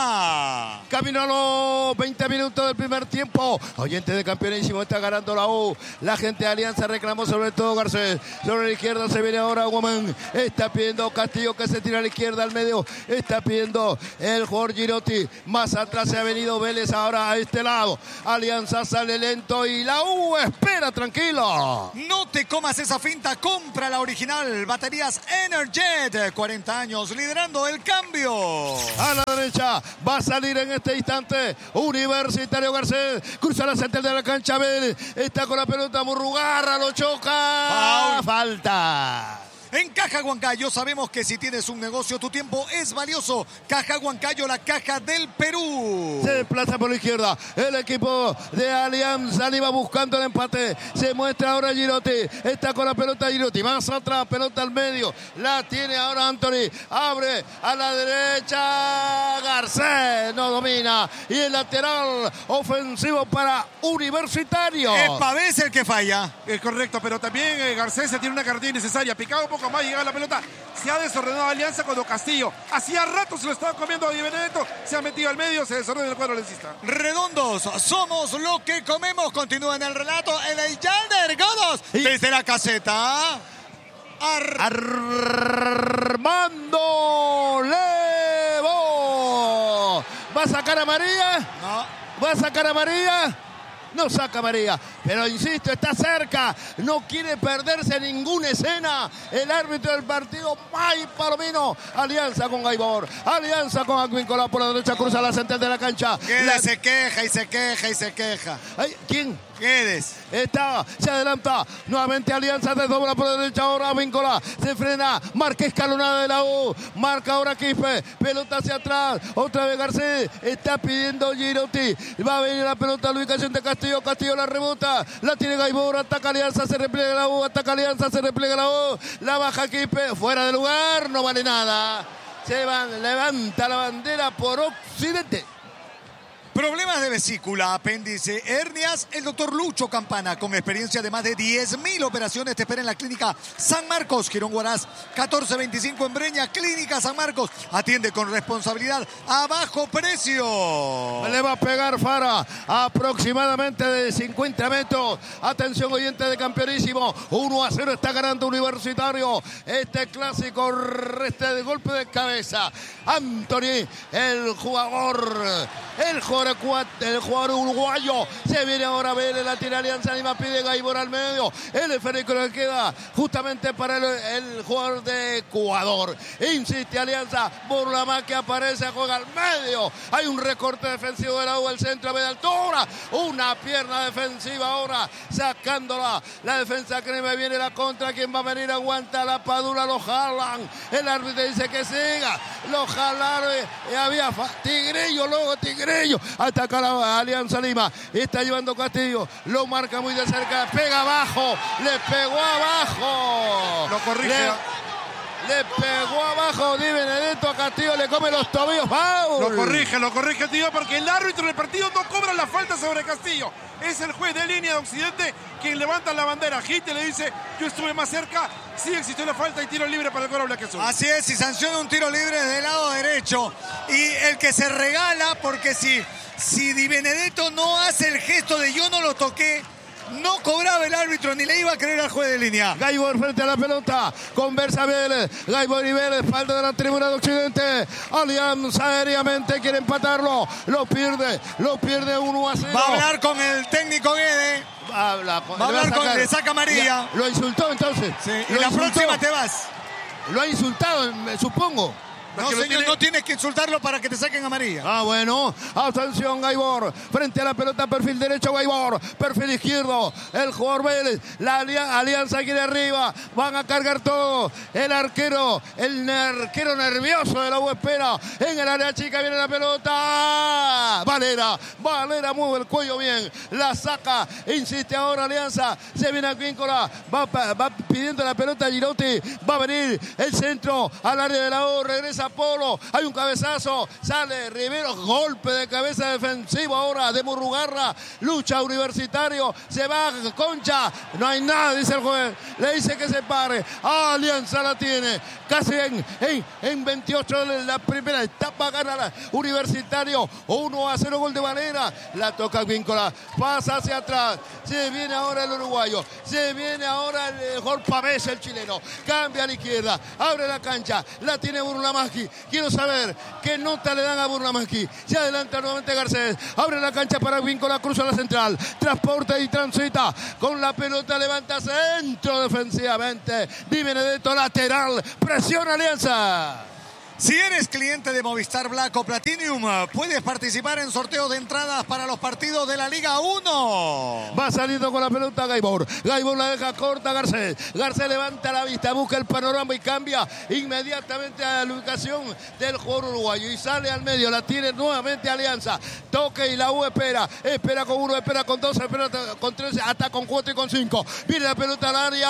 ama. Camino a los veinte minutos del primer tiempo. Oyente de campeonísimo, está ganando la U. La gente de Alianza reclamó sobre todo Garcés. Sobre la izquierda se viene ahora Guamán. Está pidiendo Castillo que se tira a la izquierda al medio. Está pidiendo el jugador Girotti. Más atrás se ha venido Vélez ahora a este lado. Alianza sale lento y la U espera tranquilo. No te comas esa finta, compra la original. Baterías Energet, cuarenta años liderando el cambio. A la derecha va a salir en este instante Universitario Garcés. Cruza la central de la cancha. Vélez está con la pelota. Murrugarra lo choca. Foul. Falta. En Caja Huancayo sabemos que si tienes un negocio, tu tiempo es valioso. Caja Huancayo, la caja del Perú. Se desplaza por la izquierda. El equipo de Alianza Lima buscando el empate. Se muestra ahora Girotti. Está con la pelota Girotti. Más atrás, pelota al medio. La tiene ahora Anthony. Abre a la derecha. Garcés no domina. Y el lateral ofensivo para Universitario. Es Pavés el que falla. Es correcto, pero también eh, Garcés tiene una cartilla innecesaria. Picado un poco más, llega la pelota. Se ha desordenado Alianza cuando Castillo hacía rato se lo estaba comiendo a Di Benedetto. Se ha metido al medio, se desordena el cuadro lencista. Redondos, somos lo que comemos. Continúa en el relato el Eyander Godos. Y... desde la caseta. Ar... Armando Levo. ¿Va a sacar a María? No. ¿Va a sacar a María? No saca María, pero insisto, está cerca, no quiere perderse ninguna escena. El árbitro del partido, May Palomino. Alianza con Gaibor, alianza con Advíncula por la derecha, cruza la central de la cancha. Guedes La... se queja y se queja y se queja. Ay, ¿quién? Guedes. Está, se adelanta, nuevamente Alianza desdobla por la derecha, ahora Víncola, se frena, marca escalonada de la U, marca ahora Quispe, pelota hacia atrás, otra vez Garcés, está pidiendo Girotti, va a venir la pelota, la ubicación de Castillo, Castillo la rebota, la tiene Gaibor, ataca Alianza, se repliega la U, ataca Alianza, se repliega la U, la baja Quispe, fuera de lugar, no vale nada, se van, levanta la bandera por Occidente. Problemas de vesícula, apéndice, hernias. El doctor Lucho Campana, con experiencia de más de diez mil operaciones, te espera en la Clínica San Marcos, Girón Huaraz, catorce veinticinco en Breña. Clínica San Marcos, atiende con responsabilidad a bajo precio. Le va a pegar Fara aproximadamente de cincuenta metros. Atención, oyente de Campeonísimo. uno a cero está ganando Universitario. Este clásico, este de golpe de cabeza. Anthony, el jugador, el jugador, el jugador uruguayo. Se viene ahora a ver, la tira Alianza Lima, pide Gaibor al medio. El esférico le queda justamente para el, el jugador de Ecuador. Insiste Alianza, Burlama que aparece, juega al medio. Hay un recorte defensivo de la U, el centro a media altura. Una pierna defensiva ahora, sacándola. La defensa crema, viene la contra. ¿Quién va a venir? Aguanta la Padula, lo jalan. El árbitro dice que siga. Lo jalaron y había Tigrillo, luego Tigrillo. Ataca la Alianza Lima. Está llevando Castillo. Lo marca muy de cerca. Pega abajo. Le pegó abajo. Lo corrige. Le, le pegó abajo Di Benedetto a Castillo. Le come los tobillos. ¡Foul! Lo corrige, lo corrige, tío, porque el árbitro del partido no cobra la falta sobre Castillo. Es el juez de línea de Occidente quien levanta la bandera. Agite, le dice, yo estuve más cerca. Sí existió la falta y tiro libre para el Coro Blanquiazul. Así es, y sanciona un tiro libre del lado derecho. Y el que se regala, porque si, si Di Benedetto no hace el gesto de yo no lo toqué, no cobraba el árbitro, ni le iba a creer al juez de línea. Gaibor frente a la pelota, conversa Vélez. Gaibor y Vélez, espalda de la tribuna de Occidente. Alianza aéreamente quiere empatarlo. Lo pierde, lo pierde uno a cero. Va a hablar con el técnico Guede. Habla, va a hablar con, le saca amarilla. Lo insultó entonces. Sí, y lo la insultó. próxima te vas. Lo ha insultado, supongo. No, señor, tiene... no tienes que insultarlo para que te saquen amarilla. Ah, bueno. Atención, Gaibor. Frente a la pelota, perfil derecho, Gaibor. Perfil izquierdo, el jugador Vélez. La Alianza quiere arriba. Van a cargar todo. El arquero, el arquero nervioso de la U espera. En el área chica viene la pelota. Valera, Valera mueve el cuello bien. La saca, insiste ahora Alianza. Se viene a Quíncola. Va, va pidiendo la pelota a Girotti. Va a venir el centro al área de la U. Regresa Polo, hay un cabezazo, sale Rivero, golpe de cabeza defensivo ahora de Murrugarra, lucha Universitario, se va Concha, no hay nada, dice el juez, le dice que se pare. Ah, Alianza la tiene, casi en, en, en veintiocho de la primera etapa, gana la Universitario, uno a cero, gol de Valera, la toca Víncola, pasa hacia atrás, se viene ahora el uruguayo, se viene ahora el gol Pavés, el chileno, cambia a la izquierda, abre la cancha, la tiene Burlama. Quiero saber qué nota le dan a Burlamaski. Se adelanta nuevamente Garcés. Abre la cancha para Víncola, cruza la central. Transporta y transita. Con la pelota levanta centro defensivamente. Di Benedetto lateral. Presiona Alianza. Si eres cliente de Movistar Black o Platinum, puedes participar en sorteos de entradas para los partidos de la Liga uno. Va saliendo con la pelota Gaibor. Gaibor la deja corta a Garcés. Garcés levanta la vista, busca el panorama y cambia inmediatamente a la ubicación del jugador uruguayo. Y sale al medio, la tiene nuevamente Alianza. Toque y la U espera. Espera con uno, espera con dos, espera con tres, hasta con cuatro y con cinco. Viene la pelota al área.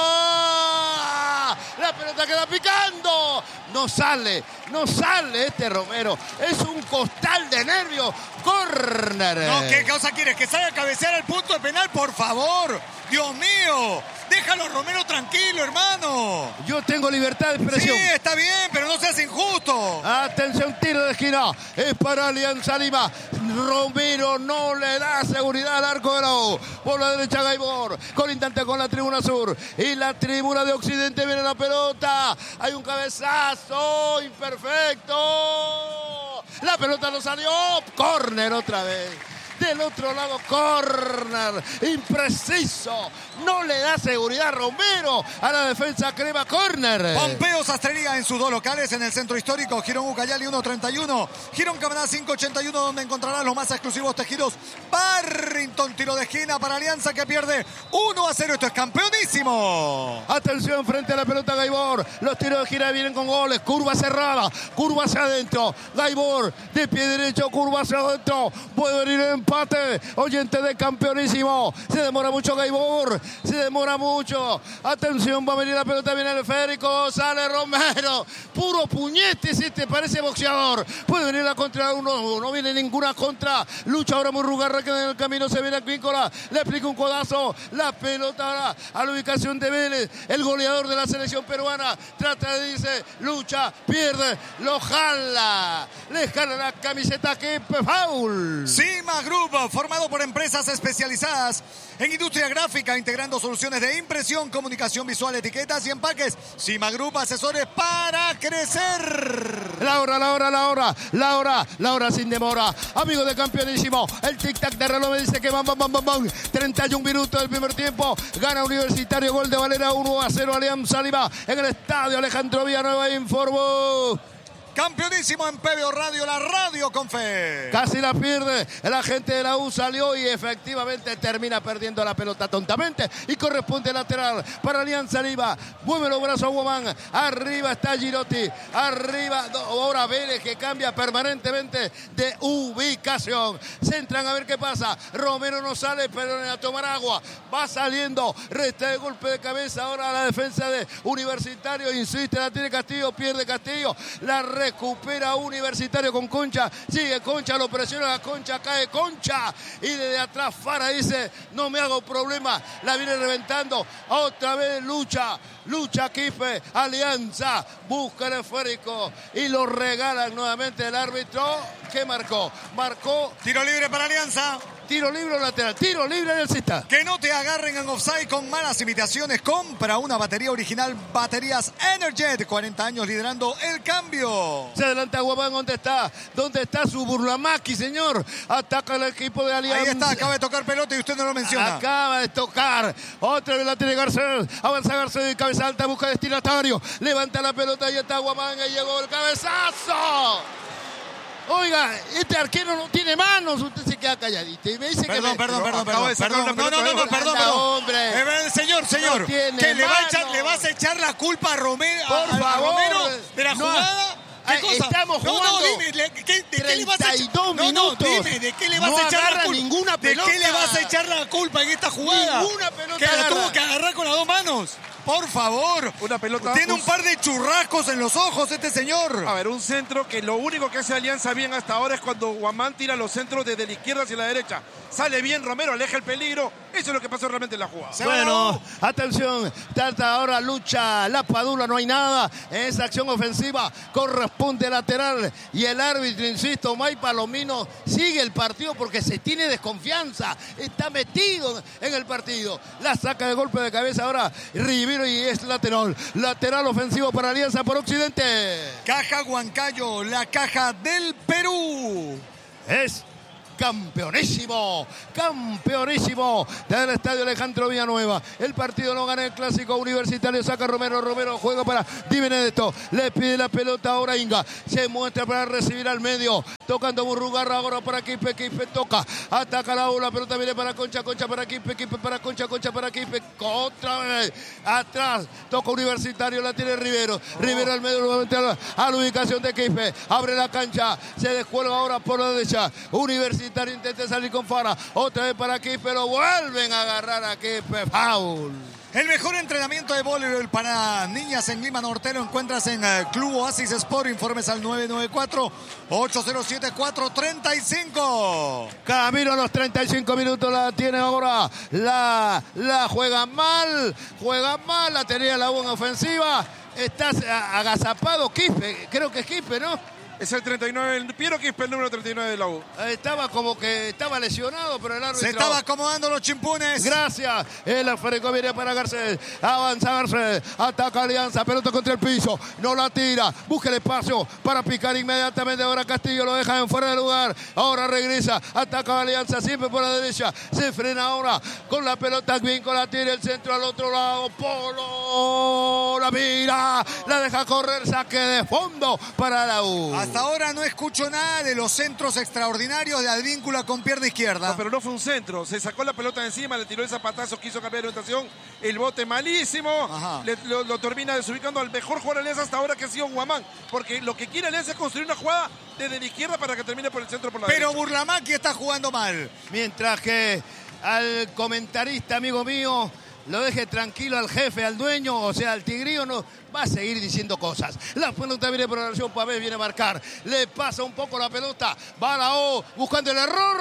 ¡Oh! La pelota queda picando. No sale. No sale este Romero. Es un costal de nervios. Córner. No, ¿qué causa quieres? ¿Que salga a cabecear el punto de penal? Por favor. Dios mío. Déjalo Romero tranquilo, hermano. Yo tengo libertad de expresión. Sí, está bien, pero no seas injusto. Atención, tiro de esquina. Es para Alianza Lima. Romero no le da seguridad al arco de la U. Por la derecha Gaibor. Colindante con la tribuna sur. Y la tribuna de Occidente viene la pelota. Hay un cabezazo imperfecto. La pelota no salió. Córner otra vez. Del otro lado, córner, impreciso, no le da seguridad Romero a la defensa crema, córner. Pompeo Sastrería en sus dos locales en el centro histórico, Girón Ucayali ciento treinta y uno, Girón Camaná quinientos ochenta y uno, donde encontrarás los más exclusivos tejidos Barrington. Tiro de esquina para Alianza que pierde uno a cero, esto es campeonísimo. Atención frente a la pelota Gaibor, los tiros de esquina vienen con goles, curva cerrada, curva hacia adentro, Gaibor de pie derecho, curva hacia adentro, puede venir en empate. Oyente de Campeonísimo. Se demora mucho Gaibor. Se demora mucho. Atención, va a venir la pelota, viene el esférico. Sale Romero. Puro puñete, si te parece boxeador. Puede venir la contra uno. No viene ninguna contra. Lucha ahora Murrugarra que en el camino se viene a Quíncola. Le aplica un codazo. La pelota ahora a la ubicación de Vélez. El goleador de la selección peruana. Trata de irse. Lucha. Pierde. Lo jala. Le jala la camiseta que foul. Cima Group, formado por empresas especializadas en industria gráfica, integrando soluciones de impresión, comunicación visual, etiquetas y empaques. Cima Group, asesores para crecer. La hora, la hora, la hora, la hora, la hora sin demora. Amigo de Campeonísimo, el tic-tac de reloj me dice que van, van, van, van, van. treinta y un minutos del primer tiempo. Gana Universitario, gol de Valera, uno a cero Alianza Lima. En el estadio Alejandro Villanueva informó. Campeonísimo en P B O Radio, la radio con fe. Casi la pierde. La gente de la U salió y efectivamente termina perdiendo la pelota tontamente. Y corresponde lateral para Alianza Lima. Mueve los brazos a Guamán. Arriba está Girotti. Arriba ahora Vélez que cambia permanentemente de ubicación. Se entran a ver qué pasa. Romero no sale, pero a tomar agua. Va saliendo. Resta de golpe de cabeza ahora la defensa de Universitario. Insiste, la tiene Castillo. Pierde Castillo. La recupera Universitario con Concha, sigue Concha, lo presiona la Concha, cae Concha y desde atrás Fara dice no me hago problema, la viene reventando, otra vez lucha, lucha Quispe, Alianza, busca el esférico y lo regalan nuevamente el árbitro que marcó, marcó tiro libre para Alianza. Tiro libre o lateral, tiro libre en el cista. Que no te agarren en offside con malas imitaciones. Compra una batería original, baterías Energet, cuarenta años liderando el cambio. Se adelanta Guamán, ¿dónde está? ¿Dónde está su Burlamaqui, señor? Ataca el equipo de Alianza. Ahí está, acaba de tocar pelota y usted no lo menciona. Acaba de tocar. Otra vez la tiene Garcés. Avanza Garcés, cabeza alta, busca destinatario. Levanta la pelota y está Guamán y llegó el cabezazo. Oiga, este arquero no tiene manos, usted se queda calladito y me dice perdón, que me... perdón, perdón, perdón, de perdón, sacar no, una no, no, no, pelota, perdón, anda, perdón. hombre. Eh, señor, señor, No tiene que le, va a echar, mano. le vas a echar la culpa a Romero, Por a, a favor. Romero de la No, jugada. ¿Qué ay, cosa? estamos no, jugando no, dime, le- ¿qué- ¿de qué le vas a treinta y echar? dos No, no, minutos. dime, ¿de qué le vas No a echar la agarra culpa? ninguna ¿De qué pelota. le vas a echar la culpa en esta jugada? Ninguna pelota Que la agarra. tuvo que agarrar con las dos manos. Por favor. Una pelota, Tiene un- un par de churrascos en los ojos este señor. A ver, un centro que lo único que hace Alianza bien hasta ahora es cuando Guamán tira los centros desde la izquierda hacia la derecha. Sale bien Romero, aleja el peligro. Eso es lo que pasó realmente en la jugada. Se va la Bueno, U. atención, trata ahora lucha la Padula, no hay nada en esa acción ofensiva, corresponde lateral y el árbitro, insisto, May Palomino sigue el partido porque se tiene desconfianza, está metido en el partido, la saca de golpe de cabeza ahora Rivero y es lateral, lateral ofensivo para Alianza por Occidente. Caja Huancayo, la caja del Perú. Es campeonísimo, campeonísimo del estadio Alejandro Villanueva. El partido no gana el clásico Universitario, saca Romero, Romero juega para Di Benedetto, le pide la pelota ahora Inga, se muestra para recibir al medio, tocando Murrugarra ahora para Quispe, Quispe toca, ataca la U, la pelota viene para Concha, Concha para Quispe, Quispe para Concha, Concha para Quispe, otra vez, atrás, toca Universitario, la tiene Rivero, Rivero al medio, nuevamente a la, a la ubicación de Quispe, abre la cancha, se descuelga ahora por la derecha, Universitario intenta salir con Fara, otra vez para Quispe, lo vuelven a agarrar a Quispe, foul. El mejor entrenamiento de voleibol para niñas en Lima Norte lo encuentras en uh, Club Oasis Sport. Informes al nueve nueve cuatro, ocho cero siete, cuatro tres cinco. Camino a los treinta y cinco minutos, la tiene ahora, la, la juega mal, juega mal, la tenía la U en ofensiva, está agazapado Quispe, creo que es Quispe, ¿no? Es el treinta y nueve, el Piero Quispe, el número treinta y nueve de la U. Estaba como que estaba lesionado, pero el árbitro... Se estaba acomodando los chimpunes. Gracias. El esférico viene para Garcés. Avanza Garcés. Ataca Alianza. Pelota contra el piso. No la tira. Busca el espacio para picar inmediatamente. Ahora Castillo lo deja en fuera de lugar. Ahora regresa. Ataca Alianza siempre por la derecha. Se frena ahora con la pelota. Vinco la tira el centro al otro lado. Polo. La mira. La deja correr. Saque de fondo para la U. Hasta Hasta ahora no escucho nada de los centros extraordinarios de Advíncula con pierna izquierda. No, pero no fue un centro. Se sacó la pelota de encima, le tiró el zapatazo, quiso cambiar de orientación. El bote malísimo. Le, lo, lo termina desubicando al mejor jugador de Alianza hasta ahora, que ha sido Guamán. Porque lo que quiere Alianza es construir una jugada desde la izquierda para que termine por el centro, por la Pero derecha. Burlamaqui está jugando mal. Mientras que al comentarista, amigo mío, lo deje tranquilo al jefe, al dueño, o sea, al tigrillo, no va a seguir diciendo cosas. La pelota viene por la nación, Pavés viene a marcar. Le pasa un poco la pelota. Va a la O buscando el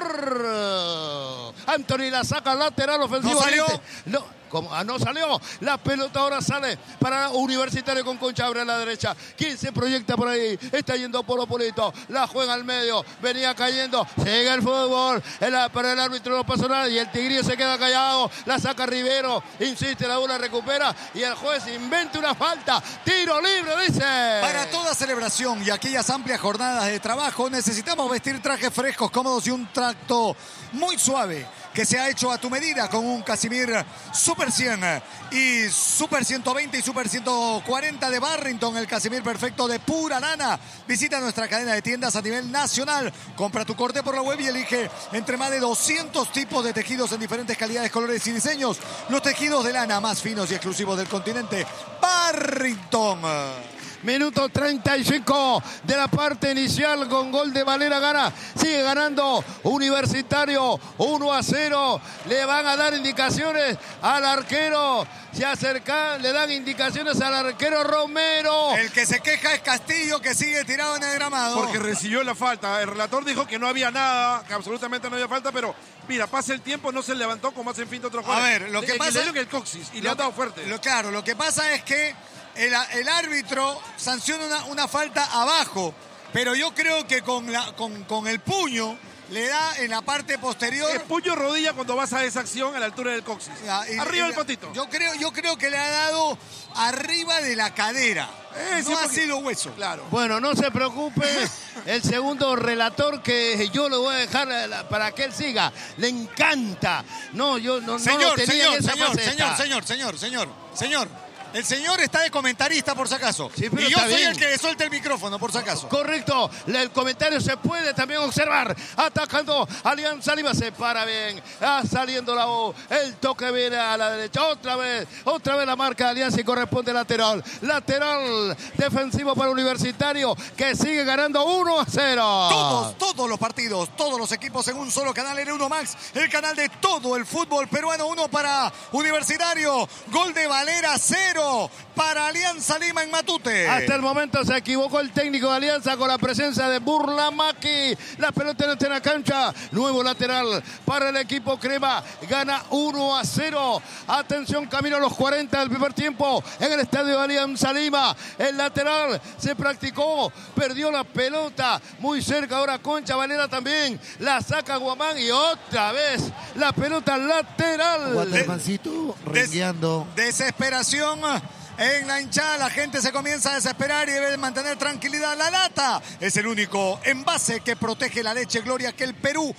error. Anthony la saca lateral ofensivo. ¿No salió? No. Como, ah, no salió, la pelota ahora sale para Universitario con Concha, abre a la derecha. ¿Quién se proyecta por ahí? Está yendo Polo Polito, la juega al medio, venía cayendo, sigue el fútbol, el, para el árbitro no pasó nada y el tigrillo se queda callado, la saca Rivero, insiste, la bola recupera y el juez inventa una falta, tiro libre, dice. Para toda celebración y aquellas amplias jornadas de trabajo necesitamos vestir trajes frescos, cómodos y un tracto muy suave que se ha hecho a tu medida con un Casimir Super cien y Super ciento veinte y Super ciento cuarenta de Barrington, el Casimir perfecto de pura lana. Visita nuestra cadena de tiendas a nivel nacional. Compra tu corte por la web y elige entre más de doscientos tipos de tejidos en diferentes calidades, colores y diseños. Los tejidos de lana más finos y exclusivos del continente. Barrington. Minuto treinta y cinco de la parte inicial con gol de Valera. Gana, sigue ganando Universitario uno a cero. Le van a dar indicaciones al arquero. Se acerca, le dan indicaciones al arquero Romero. El que se queja es Castillo, que sigue tirado en el gramado. Porque recibió la falta. El relator dijo que no había nada, que absolutamente no había falta, pero mira, pasa el tiempo, no se levantó como hacen finta otros jugadores. A ver, lo que le, pasa... Le dio que el coxis y le han dado fuerte. Lo, claro, lo que pasa es que el, el árbitro sanciona una, una falta abajo, pero yo creo que con, la, con, con el puño le da en la parte posterior. El puño rodilla cuando vas a esa acción a la altura del coxis. Ya, y, arriba y, del patito. Yo creo, yo creo que le ha dado arriba de la cadera. Eh, no sí, ha porque... sido hueso. Claro. Bueno, no se preocupe. El segundo relator que yo lo voy a dejar para que él siga. Le encanta. No, yo no, señor, no lo tenía señor, en esa señor, faceta. señor, señor, señor, señor, señor. El señor está de comentarista, por si acaso. Sí, pero y yo está soy bien. el que le suelta el micrófono, por si acaso. Correcto. El comentario se puede también observar. Atacando Alianza Lima. Se para bien. Ah, saliendo la O. El toque viene a la derecha. Otra vez. Otra vez la marca de Alianza y corresponde lateral. Lateral defensivo para Universitario, que sigue ganando uno a cero. Todos, todos los partidos, todos los equipos en un solo canal. N uno Max, el canal de todo el fútbol peruano. Uno para Universitario. Gol de Valera, cero para Alianza Lima en Matute. Hasta el momento se equivocó el técnico de Alianza con la presencia de Burlamaqui. La pelota no está en la cancha. Nuevo lateral para el equipo crema. Gana uno a cero. Atención, camino a los cuarenta del primer tiempo en el estadio de Alianza Lima. El lateral se practicó. Perdió la pelota muy cerca. Ahora Concha, Valera también. La saca Guamán y otra vez la pelota lateral. Watermancito rengueando. Des desesperación en la hinchada, la gente se comienza a desesperar y debe mantener tranquilidad. La lata es el único envase que protege la leche Gloria que el Perú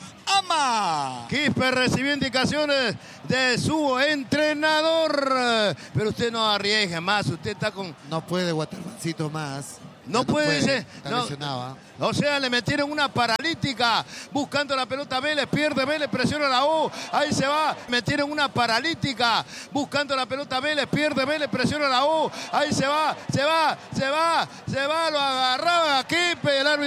ama. Quispe recibió indicaciones de su entrenador, pero usted no arriesga más, usted está con... No puede Watermancito más. No, no puede, puede, dice. está No. lesionado. O sea, le metieron una paralítica buscando la pelota Vélez, pierde Vélez, presiona la O, ahí se va, metieron una paralítica buscando la pelota Vélez, pierde Vélez, presiona la O, ahí se va, se va, se va, se va, lo agarraba a Quispe, el árbitro.